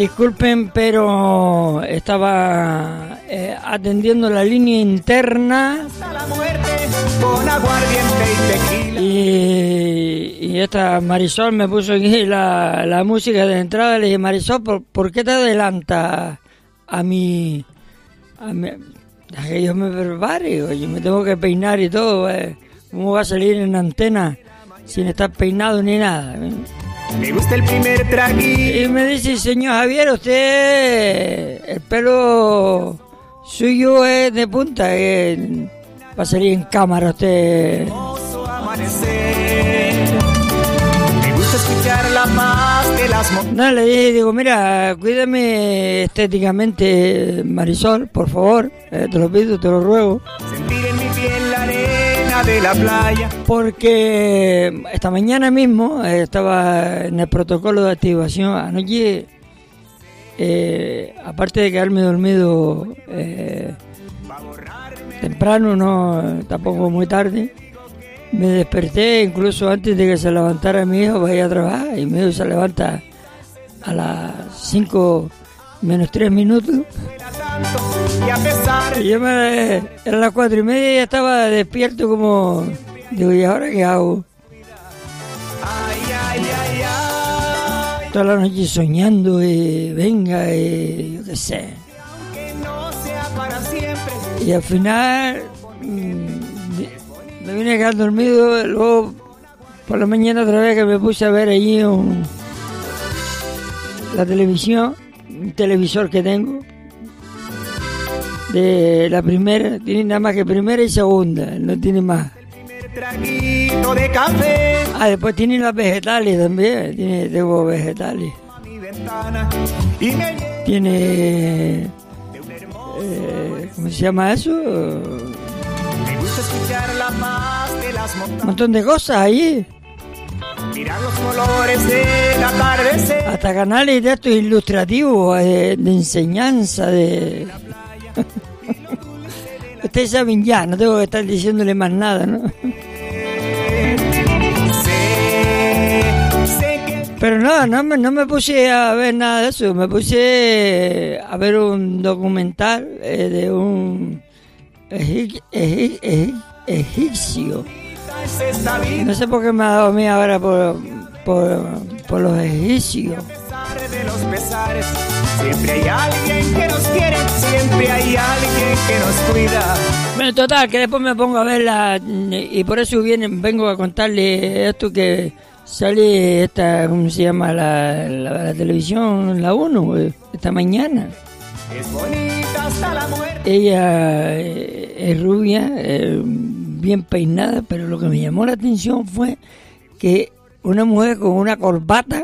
Disculpen, pero estaba atendiendo la línea interna y esta Marisol me puso aquí la música de entrada. Le dije, Marisol, ¿por qué te adelantas a mí? A que yo me prepare, oye, me tengo que peinar y todo. ¿Cómo va a salir en antena sin estar peinado ni nada? Me gusta el primer traguito. Y me dice, señor Javier, usted, el pelo suyo es de punta, va a salir en cámara usted. Me gusta escuchar la paz de las montañas. No, le dije, digo, mira, cuídame estéticamente, Marisol, por favor, te lo pido, te lo ruego. Sentir en mi piel la arena de la playa. Porque esta mañana mismo estaba en el protocolo de activación. Anoche, aparte de quedarme dormido temprano, no tampoco muy tarde, me desperté incluso antes de que se levantara mi hijo para ir a trabajar. Y mi hijo se levanta a las 5 menos 3 minutos. Y yo eran las 4:30 y ya estaba despierto como... Digo, ¿y ahora qué hago? Toda la noche soñando y venga, yo qué sé. Y al final me vine a quedar dormido. Luego por la mañana otra vez que me puse a ver allí la televisión, un televisor que tengo. De la primera, tiene nada más que primera y segunda, no tiene más. Traguito de café. Después tiene las vegetales también, tengo vegetales. Tiene, ¿cómo se llama eso? Me gusta escuchar la paz de las montañas. Un montón de cosas ahí. Mirar los colores del atardecer. Hasta canales de estos ilustrativos, de enseñanza, de... Ustedes saben ya, no tengo que estar diciéndole más nada, ¿no? Pero no me puse a ver nada de eso, me puse a ver un documental de un egipcio. No sé por qué me ha dado a mí ahora por los egipcios. Siempre hay alguien que nos quiere, siempre hay alguien que nos cuida. Bueno, total, que después me pongo a verla y por eso vengo a contarle esto que sale esta, ¿cómo se llama? La televisión, la 1, esta mañana. Es bonita hasta la muerte. Ella es rubia, bien peinada, pero lo que me llamó la atención fue que una mujer con una corbata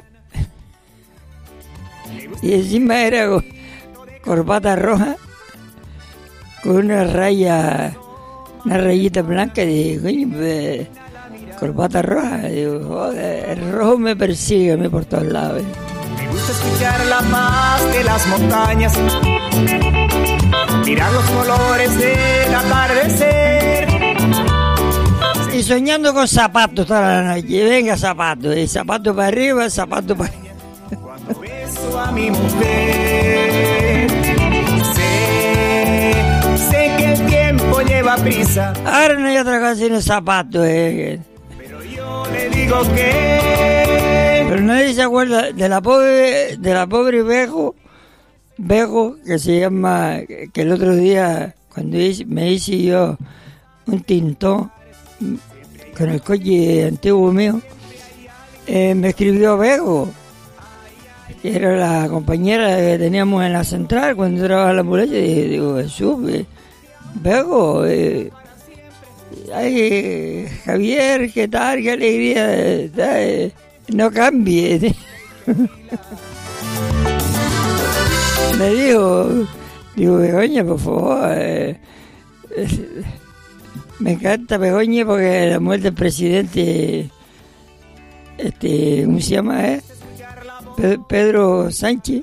y encima era corbata roja con una rayita blanca. Y digo, coño, corbata roja. Digo, joder, el rojo me persigue a mí por todos lados. Me gusta escuchar la paz de las montañas, mirar los colores del atardecer. Y soñando con zapatos toda la noche. Venga, zapatos, y zapatos para arriba, zapatos para arriba. Cuando beso a mi mujer, sé que el tiempo lleva prisa. Ahora no hay otra cosa sino zapatos. Pero yo le digo que... Pero nadie se acuerda de la pobre Bejo, que se llama, que el otro día, cuando me hice yo un tintón con el coche antiguo mío, me escribió Bejo, que era la compañera que teníamos en la central cuando trabajaba en la ambulancia. Y digo, Jesús, Bejo, ay, Javier, ¿qué tal? Qué alegría, no cambie. Me digo, Begoña, por favor, me encanta Begoña porque la mujer del presidente, ¿cómo se llama? Pedro Sánchez.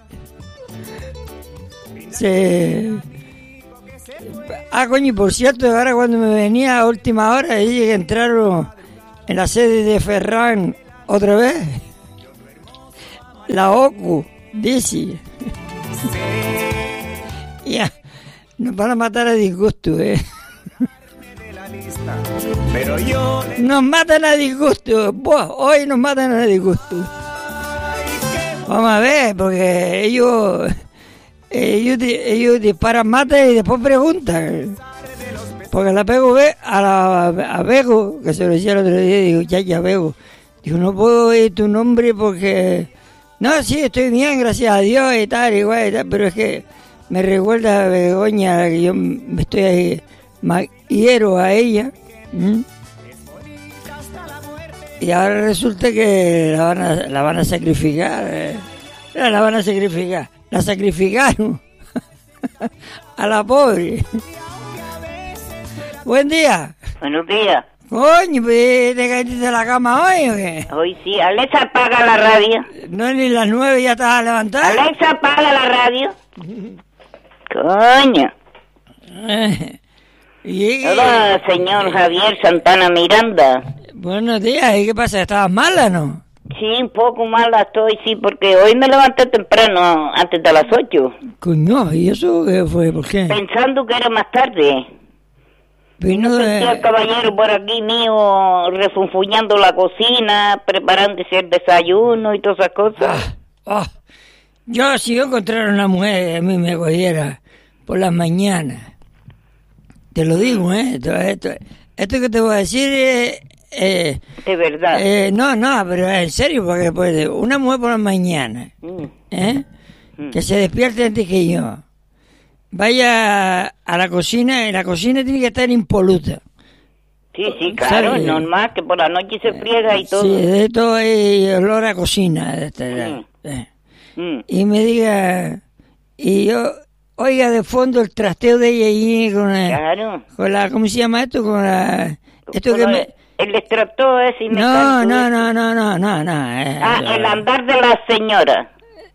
Coño, y por cierto, ahora cuando me venía a última hora, dije que entraron en la sede de Ferran otra vez, la OCU, Dice. Ya, nos van a matar a disgusto, Pero yo Nos matan a disgusto. Buah, hoy nos matan a disgusto. Vamos a ver, porque ellos disparan mate y después preguntan. Porque la Pego ve a Bego, que se lo decía el otro día, digo, ya Bego. Digo, no puedo oír tu nombre porque... No, sí, estoy bien, gracias a Dios y tal, igual y tal, pero es que me recuerda a Begoña, que yo me estoy ahí, hiero a ella. Y ahora resulta que la van a sacrificar. La van a sacrificar. La sacrificaron a la pobre. Buen día. Buenos días. Coño, ¿te caíste de la cama hoy o qué? Hoy sí. Alexa, apaga la radio. No, ni las 9 ya estás levantada. Alexa, apaga la radio. Coño. Hola, señor Javier Santana Miranda. Buenos días. ¿Y qué pasa? ¿Estabas mala, no? Sí, un poco mala estoy, sí, porque hoy me levanté temprano, antes de las 8. Coño, ¿y eso qué fue? ¿Por qué? Pensando que era más tarde. Vino Sentía el caballero por aquí mío refunfuñando la cocina, preparándose el desayuno y todas esas cosas. Yo, si yo encontrara una mujer, a mí me cogiera por las mañanas. Te lo digo, Esto que te voy a decir de verdad. No, pero en serio, porque pues, una mujer por las mañanas, que se despierte antes que yo, vaya a la cocina, y la cocina tiene que estar impoluta. Sí, claro, ¿sabes? es normal que por la noche se friega y todo. Sí, de todo hay olor a cocina. Y me diga, y yo oiga de fondo el trasteo de ella allí con la, ¿cómo se llama esto? Con la... Esto con que me... El extractor ese. No. el andar de la señora.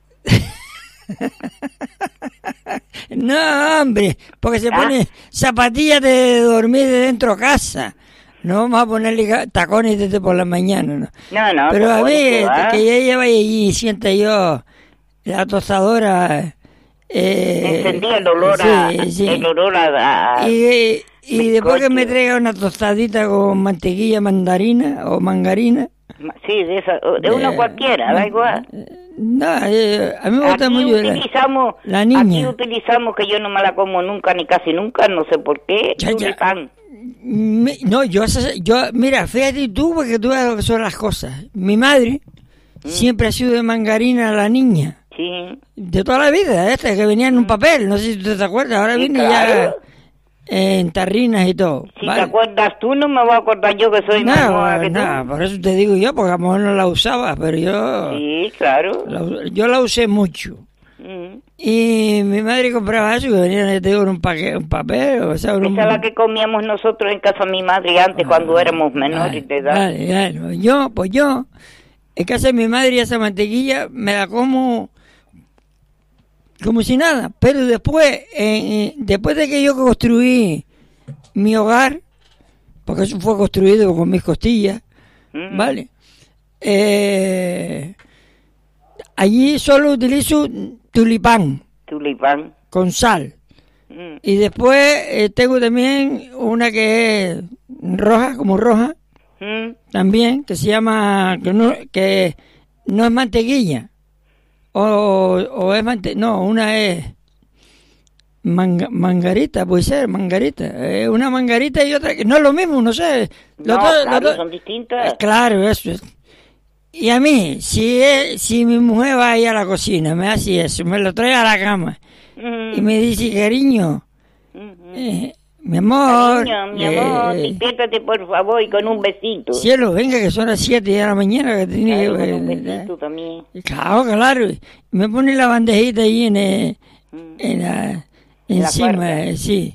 No, hombre, porque se pone zapatillas de dormir de dentro de casa. No vamos a ponerle tacones desde por la mañana, ¿no? No. Pero a mí, que ella vaya allí y sienta yo la tostadora... encendía el olor el olor a y después que me traiga una tostadita con mantequilla mandarina o mangarina. Sí, de una cualquiera, da igual. No, a mí me gusta mucho la niña. Aquí utilizamos, que yo no me la como nunca, ni casi nunca, no sé por qué, tulipán. No, yo, mira, fíjate tú, porque tú ves lo que son las cosas. Mi madre siempre ha sido de mangarina la niña. Sí. De toda la vida, que venía en un papel, no sé si tú te acuerdas, ahora viene ya en tarrinas y todo. Si te acuerdas tú, no me voy a acordar yo, que soy más nueva que tú. No, por eso te digo yo, porque a lo mejor no la usaba, pero yo... Sí, claro. Yo la usé mucho. Y mi madre compraba eso, que venía, te digo, en un papel, o sea... Esa es la que comíamos nosotros en casa de mi madre antes, cuando éramos menores de edad. Claro. Yo, en casa de mi madre, esa mantequilla me la como si nada, pero después de que yo construí mi hogar, porque eso fue construido con mis costillas, ¿vale? Allí solo utilizo tulipán con sal, y después tengo también una que es roja, también, que se llama, que no es mantequilla. O es una es mangarita, puede ser mangarita, una mangarita y otra que no es lo mismo, no sé. Son distintas. Claro, eso es. Y a mí, si mi mujer va ahí a la cocina, me hace eso, me lo trae a la cama y me dice, cariño, mi amor, despiértate por favor y con un besito. Cielo, venga, que son las 7 de la mañana, que tiene que con un besito también. Claro. Me pone la bandejita ahí encima, sí.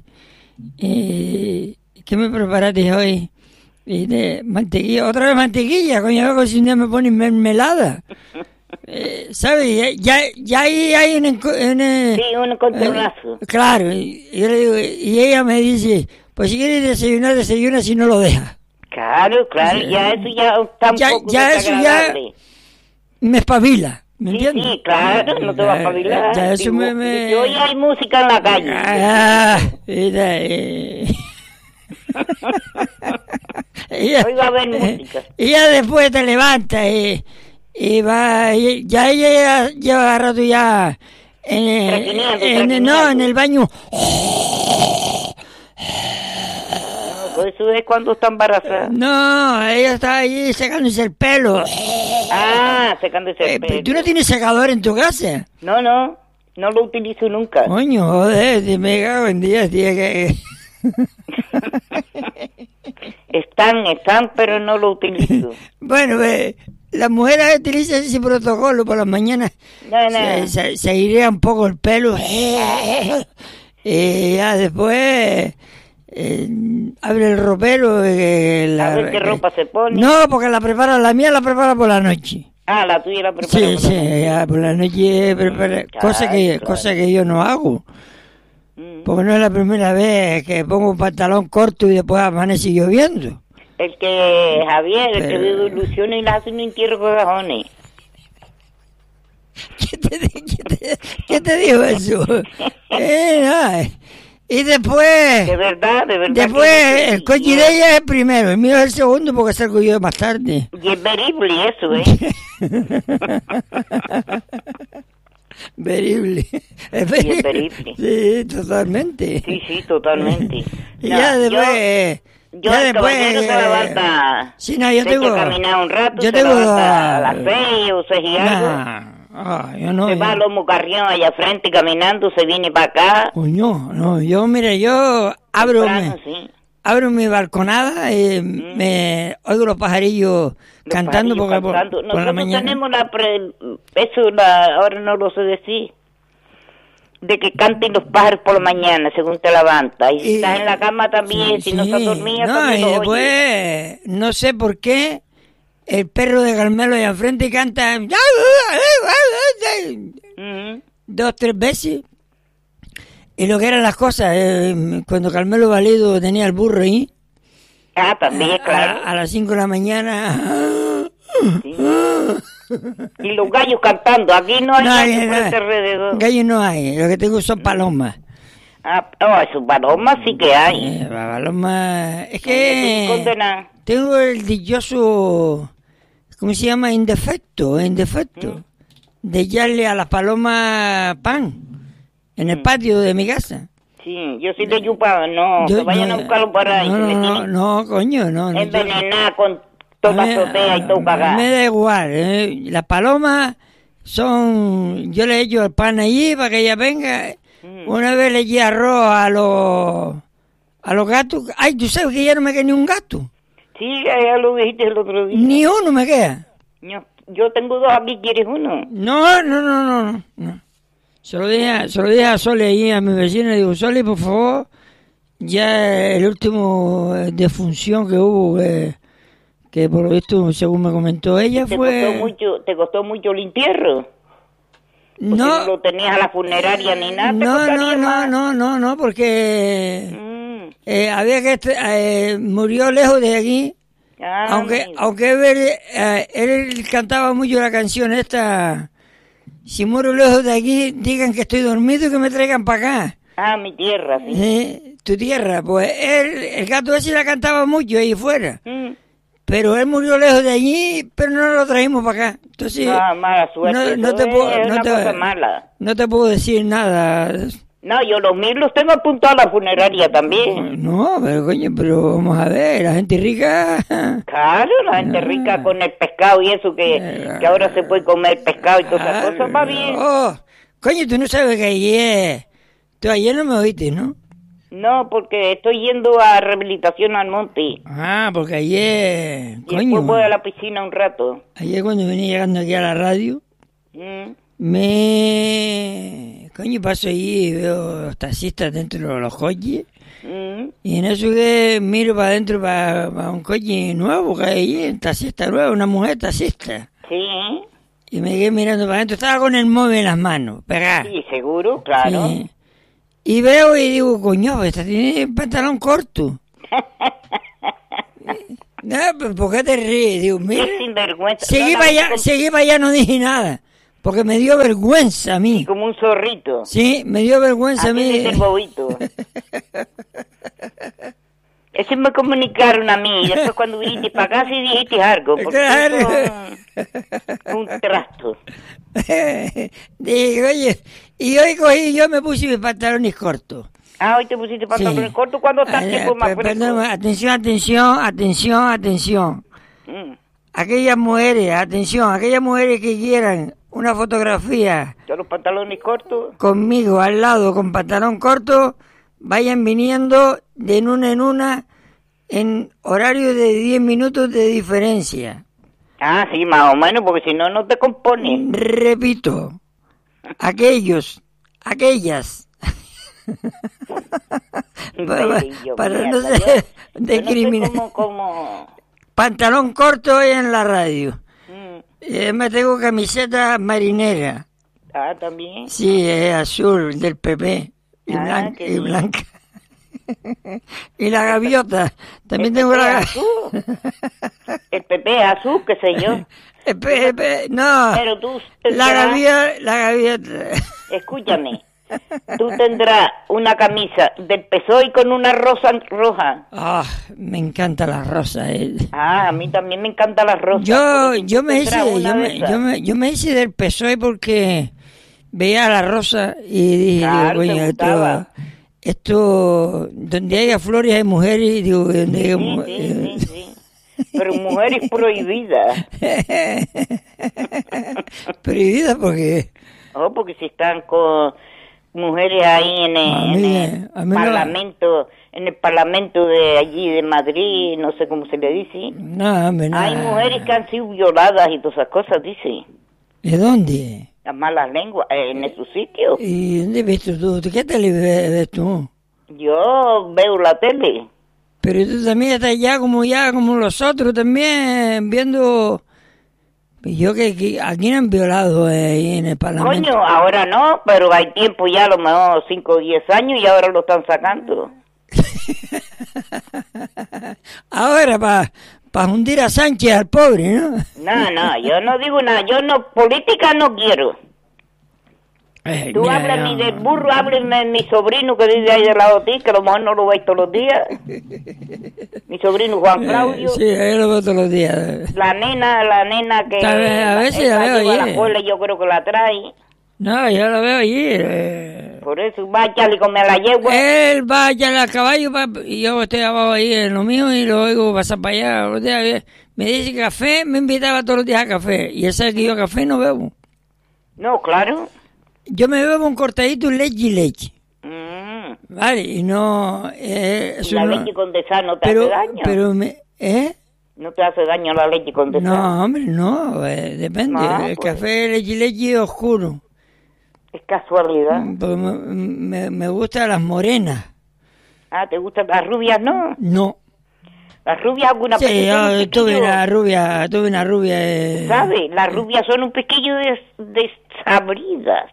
¿Qué me preparaste hoy? Mantequilla, otra vez mantequilla, coño, si un día me ponen mermelada. ¿Sabes? Ya ahí hay un encontronazo. Claro, y yo le digo, y ella me dice, pues si quieres desayuna si no lo deja. Claro, ya eso ya está un poco ya eso ya me espabila. ¿Me Sí, entiendes? sí, claro, no te vas a espabilar. Ya eso Digo, me... que hoy hay música en la calle. Mira, Hoy va a haber música. y ya después te levantas y va, ya ella lleva rato ya Requiniendo. en el baño. No, eso es cuando está embarazada. No, ella está ahí secándose el pelo. Ah, secándose el pelo. ¿Tú no tienes secador en tu casa? No lo utilizo nunca. Coño, joder, me cago en 10, tía, que... Están, pero no lo utilizo. Bueno, las mujeres utilizan ese protocolo por las mañanas. No. Se airea un poco el pelo. Y ya después abre el ropero. A ver qué ropa se pone. No, porque la mía la prepara por la noche. Ah, la tuya la prepara. Sí, ya por la noche prepara, cosa que yo no hago. Porque no es la primera vez que pongo un pantalón corto y después amanece lloviendo. El que vive ilusiones y le hace un entierro con cajones. ¿Qué te dijo eso? No. Y después... De verdad. Después el coche de ella es el primero, el mío es el segundo porque salgo yo más tarde. Y es verible eso, Verible. Es verible. Sí, totalmente. Sí, totalmente. Y ya después... Yo el caballero se levanta. Sí, no, yo tengo... que caminar un rato, yo se tengo... levanta a las 6 o 6 y algo. Yo no... Se va a Lomo Carrión allá frente caminando, se viene para acá. Coño, no, yo abro mi balconada y me oigo los pajarillos cantando por la mañana. Tenemos ahora no lo sé decir, de que canten los pájaros por la mañana según te levantas. Y si estás en la cama también, si no estás dormida, no, también y lo después, oyes. no sé por qué, el perro de Carmelo allá enfrente canta 2, 3 veces. Y lo que eran las cosas, cuando Carmelo Valido tenía el burro ahí. Ah, también, claro. A las 5 de la mañana. Sí. Y los gallos cantando. Aquí no hay gallos por este alrededor. Gallos no hay, lo que tengo son palomas. Ah, esos palomas sí que hay. Palomas... Es que tengo el dichoso... ¿Cómo se llama? Indefecto. De echarle a las palomas pan. En el patio de mi casa. Sí, yo sí le chupaba, que vayan a buscarlo por ahí. No, coño, no. Envenenada con toda azotea y todo cagada. Me da igual, las palomas son... Yo le echo el pan allí para que ella venga. Una vez le eché arroz a los gatos. Ay, ¿tú sabes que ya no me queda ni un gato? Sí, ya lo dijiste el otro día. Ni uno me queda. Yo tengo 2 aquí, ¿quieres uno? No. Se lo dije a Soli ahí, a mi vecina, le digo, Soli, por favor, ya el último defunción que hubo, que por lo visto, según me comentó ella, ¿Te costó mucho el entierro? No lo tenías a la funeraria ni nada. No, porque había que murió lejos de aquí. Aunque él cantaba mucho la canción esta. Si muero lejos de aquí, digan que estoy dormido y que me traigan para acá. Ah, mi tierra, sí. Tu tierra, pues el gato ese la cantaba mucho ahí fuera. Pero él murió lejos de allí, pero no lo trajimos para acá. Entonces, mala suerte. No te puedo decir nada. No, yo los míos los tengo apuntados a la funeraria también. No, pero vamos a ver, la gente rica... Claro, la gente rica con el pescado y eso, que ahora se puede comer pescado y todas esas cosas, va bien. Coño, tú no sabes que ayer... Tú ayer no me oíste, ¿no? No, porque estoy yendo a rehabilitación al monte. Porque ayer... Y después voy a la piscina un rato. Ayer cuando venía llegando aquí a la radio... Coño, paso ahí y veo los taxistas dentro de los coches. Y en eso que miro para adentro para un coche nuevo que hay ahí, un taxista nuevo, una mujer taxista. Sí. Y me quedé mirando para adentro, estaba con el móvil en las manos, pegada. Sí, seguro, claro. Sí. Y veo y digo, coño, esta tiene pantalón corto. No, pero ¿por qué te ríes? Digo, mira. Qué sinvergüenza. Seguí para allá, no dije nada. porque me dio vergüenza a mí. Y como un zorrito. Sí, me dio vergüenza a mí. Así de bobito. Eso me comunicaron a mí. Y después cuando viniste para acá sí dijiste algo. Porque Claro. eso, un trasto. Digo, oye, y hoy cogí, yo me puse mis pantalones cortos. Ah, hoy te pusiste pantalones Sí. cortos. ¿Cuándo estás tiempo más fresco? Perdón, atención. Mm. Aquellas mujeres que quieran una fotografía Yo los pantalones cortos. conmigo al lado con pantalón corto, vayan viniendo de una en una en horario de 10 minutos de diferencia. Ah, sí, más o menos, porque si no, no te compones. Repito, aquellas, para no ser discriminar. Como... Pantalón corto hoy en la radio. Mm. Me tengo camiseta marinera. Ah, también. Sí, es azul, del PP. Y, qué y bien. blanca. Y la gaviota. También El tengo PP la azul. El PP es azul, qué sé yo. no, Pero tú la gaviota. Escúchame. Tú tendrás una camisa del PSOE con una rosa roja. Ah, me encanta la rosa. Ah, a mí también me encanta la rosa. Yo me hice del PSOE porque veía la rosa y dije, Claro, digo, te coño, gustaba. esto, donde haya flores hay mujeres, y digo, donde haya Sí. Pero mujeres prohibidas. prohibida porque Oh, porque si están con mujeres ahí en el parlamento, en el parlamento de allí de Madrid, no sé cómo se le dice. no, hombre, no. Hay mujeres que han sido violadas y todas esas cosas, dice. ¿De dónde? Las malas lenguas, en esos sitios. ¿Y dónde ves tú? ¿Qué tele ves tú? Yo veo la tele. Pero tú también estás ya como los otros también viendo. Yo que aquí no han violado ahí en el Parlamento. Coño, ahora no, pero hay tiempo ya, a lo mejor 5 o 10 años y ahora lo están sacando. Ahora para hundir a Sánchez, al pobre, ¿no? No, yo no digo nada, política no quiero. Tú Mira, háblame del burro, háblame de mi sobrino que vive ahí del lado de ti, que a lo mejor no lo veis todos los días. Mi sobrino Juan Claudio. Sí, yo lo veo todos los días. La nena que A veces la veo lleva a la allí. escuela, yo creo que la trae. No, yo lo veo allí. Por eso va a echarle come a la yegua. Él va allá al caballo y yo estoy abajo ahí en lo mío y lo oigo pasar para allá. Los días, me dice café, me invitaba todos los días a café. Y él sabe que yo café no bebo. No, claro. Yo me bebo un cortadito leche. Mm. Vale, y no... Y eso la no, leche condensada no te hace daño. No te hace daño la leche condensada. No, hombre, no, depende. Ah, El pues. café leche oscuro. Es casualidad. Porque me gustan las morenas. Ah, ¿te gustan las rubias, no? No. Las rubias alguna Sí, yo tuve una rubia. ¿Sabes? Las rubias son un poquillo desabridas.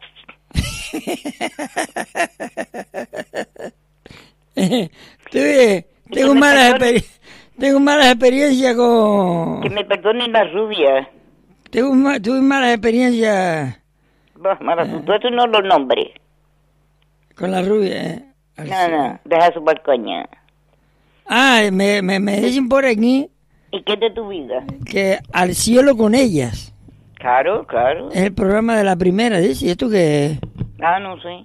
Tengo malas experiencias con... Que me perdonen las rubias. Tuve malas experiencias Tú eso no lo nombres. con la rubia. No, deja su balcoña. Ah, me dicen por aquí ¿Y qué es de tu vida? que Al cielo con ellas. Claro. Es el programa de la primera, dice. ¿Y esto qué es? Ah, no sé.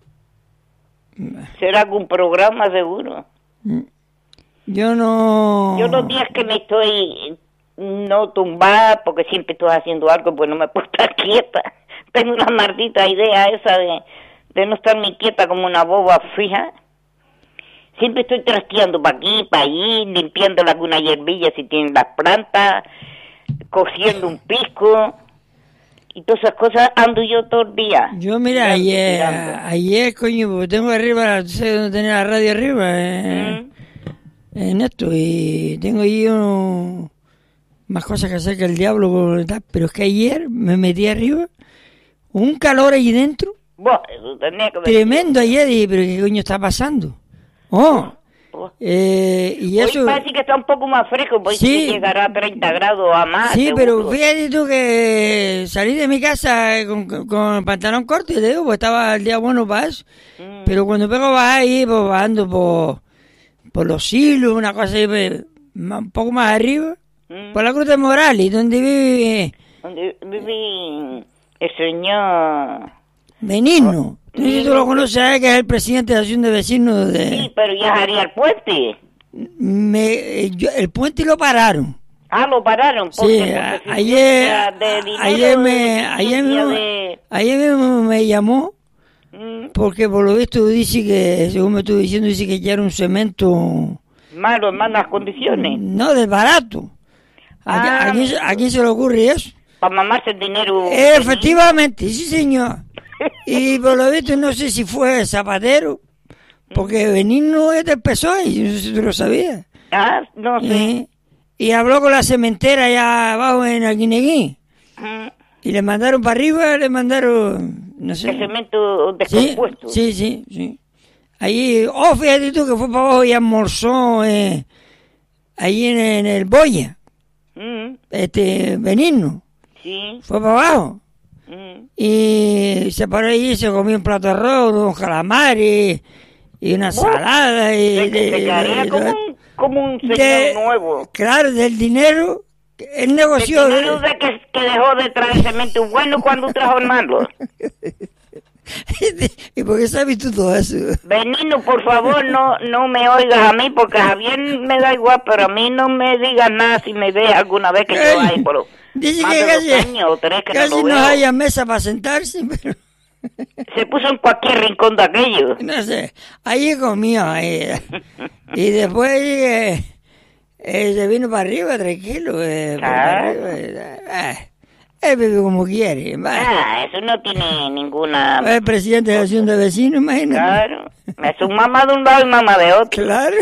Será algún programa seguro. Yo no... Yo los días que me estoy no tumbada, porque siempre estoy haciendo algo, pues no me puedo estar quieta. Tengo una maldita idea esa de no estar ni quieta como una boba fija. Siempre estoy trasteando para aquí, para allí, limpiando alguna hierbilla si tienen las plantas, cociendo un pisco y todas esas cosas ando yo todo el día. Yo, mira, ayer, coño, porque tengo arriba, no sé dónde tenía la radio arriba, en esto, y tengo ahí más cosas que hacer que el diablo, pero es que ayer me metí arriba, un calor ahí dentro, Bueno, eso tenía que ver. tremendo ayer, dije, pero ¿qué coño está pasando? Y eso... Hoy parece que está un poco más fresco, pues Sí. que llegará a 30 grados a más. Sí, seguro. pero fíjate tú que salí de mi casa con el pantalón corto y te digo, pues estaba el día bueno para eso. Pero cuando pego bajar ahí, pues bajando por los silos, una cosa ahí, pues, un poco más arriba, por la Cruz de Morales, donde vive Donde vive el señor... Benigno. Tú lo conoces, ¿sabes? Que es el presidente de la Asociación de Vecinos de... Sí, pero ya haría el puente. El puente lo pararon. Ah, lo pararon. Sí, Porque se ayer de dinero, ayer mismo me llamó Mm, porque por lo visto dice que, según me estuvo diciendo, dice que ya era un cemento malo, en malas condiciones. no de barato. ¿A quién se le ocurre eso? Para mamarse el dinero. Efectivamente, sí señor. Y por lo visto no sé si fue Zapatero, porque Benigno es del PSOE, yo no sé si tú lo sabías. Ah, no sé. Y habló con la cementera allá abajo en Alguineguín. Mm, Y le mandaron para arriba, le mandaron, no sé. el cemento Sí, descompuesto. sí. Ahí, fíjate tú que fue para abajo y almorzó ahí en el Boya, Mm, Benigno, sí. fue para abajo. Mm. Y se paró ahí y se comió un plato de arroz, un calamar y una salada. Se quedaría como un señor nuevo. Claro, del dinero, el negocio. El dinero de que dejó de traer cemento bueno cuando trajo el malo. ¿Y por qué sabes tú todo eso? Benigno, por favor, no me oigas a mí, porque a Javier me da igual, pero a mí no me digas nada si me ves alguna vez que yo ahí por Dice más que de 2 casi, años o 3 que casi no lo no veo. haya mesa para sentarse, pero Se puso en cualquier rincón de aquello. no sé, ahí comió ahí. Y después se vino para arriba, tranquilo. Para arriba, él vive como quiere. Eso no tiene ninguna... Es presidente de la Asociación de Vecinos, imagínate. Claro, es un mamá de un lado y mamá de otro. Claro.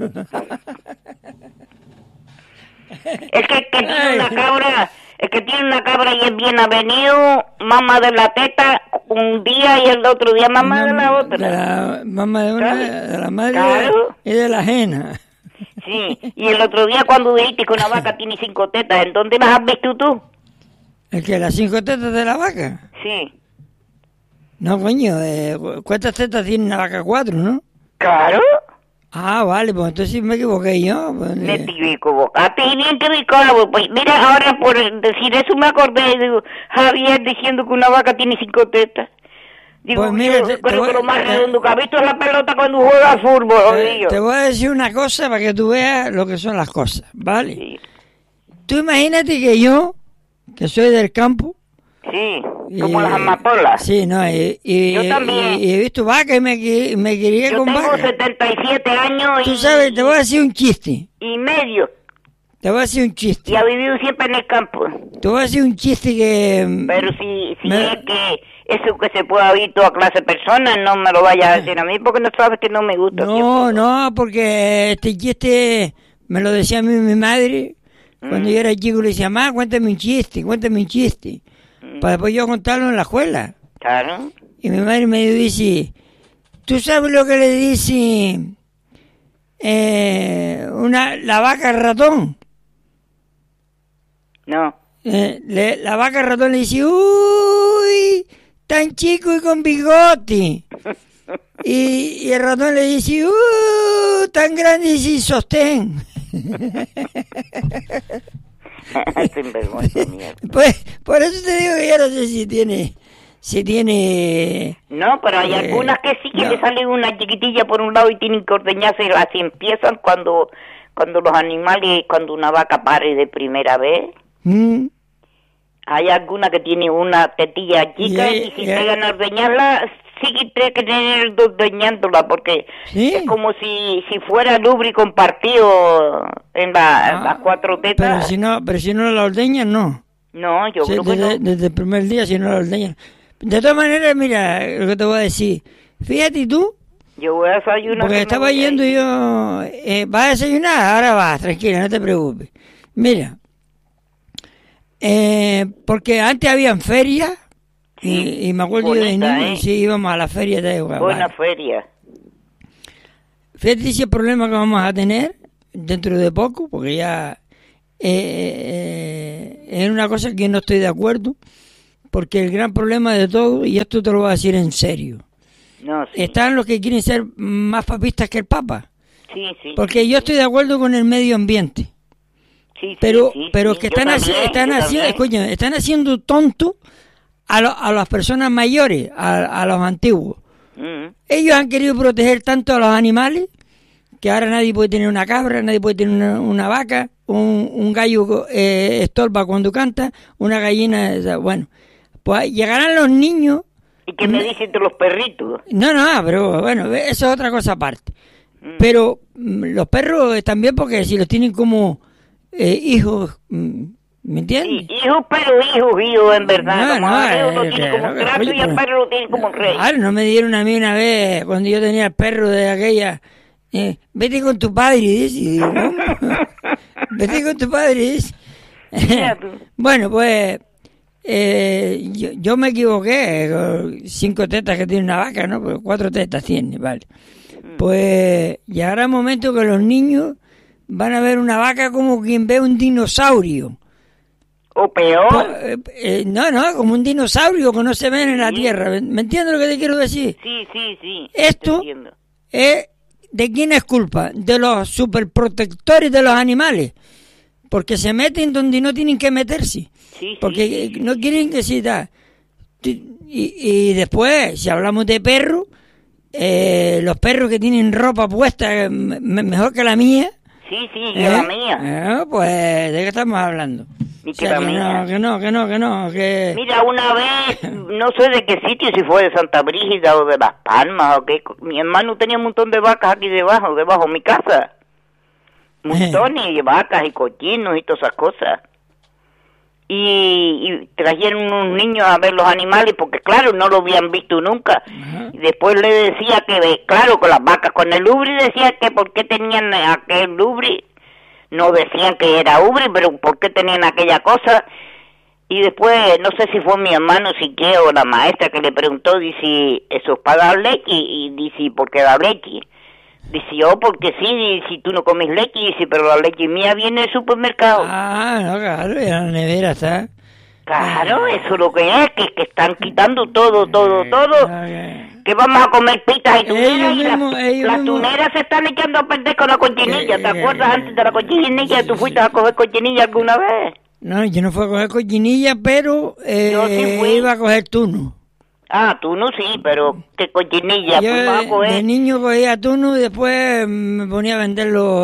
El que tiene una cabra, el que tiene una cabra y es bien avenido, mamá de la teta un día y el otro día mamá de la otra. De la mamá de una, Claro. de la madre Claro. y de la ajena. Sí, y el otro día cuando dijiste que una vaca tiene 5 tetas, ¿en dónde las has visto tú? ¿El que las 5 tetas de la vaca? Sí. No, coño, ¿cuántas tetas tiene una vaca? 4, ¿no? Claro. Ah, vale, pues entonces me equivoqué yo. Pues, Me equivocaste y bien que me equivoco. Pues mira, ahora por decir eso me acordé de Javier diciendo que una vaca tiene 5 tetas. Digo, Pues mira, yo te creo voy- que lo más te- redondo que ha visto es la pelota cuando juega al fútbol, digo. te voy a decir una cosa para que tú veas lo que son las cosas, ¿vale? Sí, Tú imagínate que yo, que soy del campo... sí, como las amapolas. Sí, no, Yo también. y he visto vacas y me quería Yo con tengo vacas. 77 años Tú sabes, te voy a decir un chiste. y medio. Te voy a decir un chiste. Y ha vivido siempre en el campo. Te voy a decir un chiste que... Pero si Me- es que eso que se puede oír toda clase de personas, no me lo vayas a decir a mí porque no sabes que no me gusta. No, porque este chiste me lo decía a mí mi madre. Cuando yo era chico le decía, mamá, cuéntame un chiste. Para después yo contarlo en la escuela. Claro. Y mi madre me dice, ¿tú sabes lo que le dice la vaca al ratón? No. La vaca al ratón le dice, uy, tan chico y con bigote. Y el ratón le dice, tan grande y sin sostén. Sinvergüenza, mierda. Pues, por eso te digo que yo no sé si tiene... No, pero hay algunas que sí que no. le sale una chiquitilla por un lado y tienen que ordeñarse, así empiezan cuando los animales, cuando una vaca pare de primera vez. ¿Mm? Hay alguna que tiene una tetilla chica y si llegan a ordeñarla, sí que tiene que tener ordeñándola porque ¿Sí? es como si fuera lubri compartido en las 4 tetas. Pero si no la ordeñan, no. No, yo Sí, creo que no. desde el primer día, si no la ordeñan. De todas maneras, mira, lo que te voy a decir. Fíjate tú, Yo voy a desayunar. porque estaba yendo yo... ¿vas a desayunar? Ahora vas, tranquila, no te preocupes. Mira, porque antes habían ferias, y me acuerdo yo de bonita, niño, sí, íbamos a la feria de Guadalajara. Buena feria. fíjate si el problema que vamos a tener dentro de poco, porque ya es una cosa que no estoy de acuerdo, porque el gran problema de todo, y esto te lo voy a decir en serio, No, sí. están los que quieren ser más papistas que el Papa. Sí, sí. Porque yo estoy de acuerdo con el medio ambiente. Sí, Pero sí, pero sí. que Yo también, están yo haciendo, también. escúchame, están haciendo tonto a las personas mayores, a los antiguos. Ellos han querido proteger tanto a los animales que ahora nadie puede tener una cabra, nadie puede tener una vaca, un gallo estorba cuando canta, una gallina, o sea, bueno, pues llegarán los niños. ¿Y qué me dicen de los perritos? No, pero bueno, eso es otra cosa aparte. Pero los perros están bien porque si los tienen como hijos, ¿me entiendes? Sí, hijos, pero hijos, en verdad. Como a Dios lo tiene como un claro, trato oye, y el perro lo tiene como un rey. Claro, no me dieron a mí una vez, cuando yo tenía el perro de aquella, vete con tu padre, dice, y digo, ¿cómo? Vete con tu padre, dice. Mira tú. Bueno, pues, yo me equivoqué, 5 tetas que tiene una vaca, ¿no? Pues 4 tetas tiene, vale. Pues llegará un momento que los niños van a ver una vaca como quien ve un dinosaurio. O peor. No, como un dinosaurio que no se ven en la tierra. ¿Me entiendes lo que te quiero decir? Sí. Esto Entiendo. ¿de quién es culpa? De los superprotectores de los animales. Porque se meten donde no tienen que meterse. Sí, Porque no quieren que se da. Y después, si hablamos de perros, los perros que tienen ropa puesta mejor que la mía. Sí, que la mía. Pues, ¿de qué estamos hablando? Y que la mía. Que no. Mira, una vez, no sé de qué sitio, si fue de Santa Brígida o de Las Palmas o qué, mi hermano tenía un montón de vacas aquí debajo de mi casa. Montones de vacas y cochinos y todas esas cosas. Y trajeron unos niños a ver los animales porque, claro, no lo habían visto nunca. Y después le decía que, claro, con las vacas, con el ubri, decía que por qué tenían aquel ubri. No decían que era ubri, pero por qué tenían aquella cosa. Y después, no sé si fue mi hermano Siqueo o la maestra que le preguntó, dice, ¿eso es para dar leche? Y dice, ¿por qué da leche? Dice, porque sí, si tú no comes leche, dice, pero la leche mía viene del supermercado. No, claro, en la nevera está. Claro, eso es lo que es, que están quitando todo. Que vamos a comer pitas y tuneras, las tuneras se están echando a perder con la cochinilla. ¿Te acuerdas antes de la cochinilla? ¿Tú fuiste a coger cochinilla alguna vez? No, yo no fui a coger cochinilla, pero Yo sí fui. iba a coger tuno. Tú no, sí, pero qué cochinilla. Yo Fuimos a coger. de niño cogía tuno y después me ponía a venderlo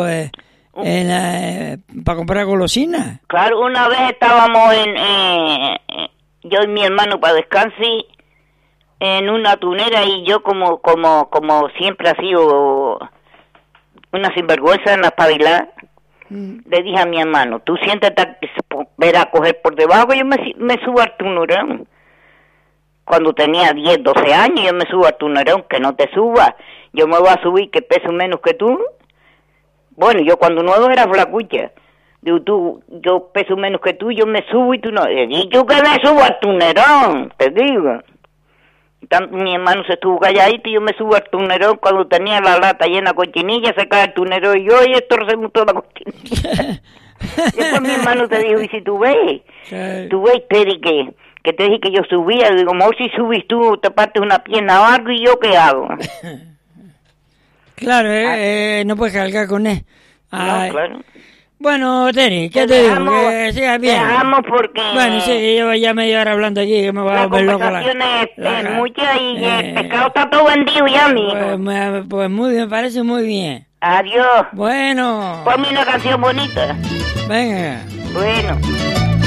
para comprar golosinas. Claro, una vez estábamos yo y mi hermano para descansar en una tunera y yo como siempre ha sido una sinvergüenza en la espabilada, le dije a mi hermano, tú siéntate a ver a coger por debajo, yo me subo al tunerón. Cuando tenía 10, 12 años, yo me subo al tunerón, que no te subas, yo me voy a subir que peso menos que tú. Bueno, yo cuando nuevo era flacucha. Digo, yo peso menos que tú, yo me subo y tú no. Y yo que me subo al tunerón, te digo. Mi hermano se estuvo calladito y yo me subo al tunerón cuando tenía la lata llena de cochinilla, se cae el tunerón y yo, y estorcemos toda la cochinilla. Después mi hermano te dijo, y si tú ves, Teddy, que te dije que yo subía, digo, mejor si subís tú, te partes una pierna o algo, y yo qué hago. Claro, no puedes cargar con él. No, claro. Bueno, Terry, ¿qué te digo? Que sigas bien. Dejamos porque... Bueno, sí, que llevo ya media hora hablando aquí, que me va a volver loco. La conversación es mucha y el pescado está todo vendido ya, amigo. Pues muy bien, me parece muy bien. Adiós. Bueno. Ponme una canción bonita. Venga. Bueno.